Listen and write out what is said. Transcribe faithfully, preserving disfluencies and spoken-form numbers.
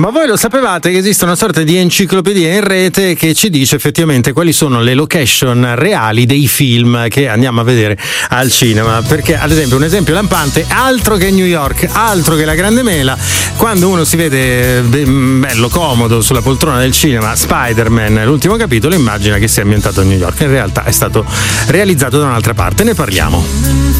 Ma voi lo sapevate che esiste una sorta di enciclopedia in rete che ci dice effettivamente quali sono le location reali dei film che andiamo a vedere al cinema? Perché, ad esempio, un esempio lampante, altro che New York, altro che la Grande Mela, quando uno si vede bello comodo sulla poltrona del cinema Spider-Man, l'ultimo capitolo, immagina che sia ambientato a New York. In realtà è stato realizzato da un'altra parte, ne parliamo.